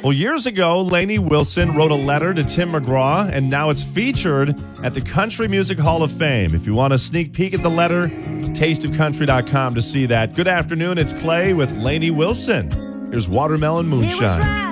Well, years ago, Lainey Wilson wrote a letter to Tim McGraw, and now it's featured at the Country Music Hall of Fame. If you want a sneak peek at the letter, tasteofcountry.com to see that. Good afternoon, it's Clay with Lainey Wilson. Here's Watermelon Moonshine.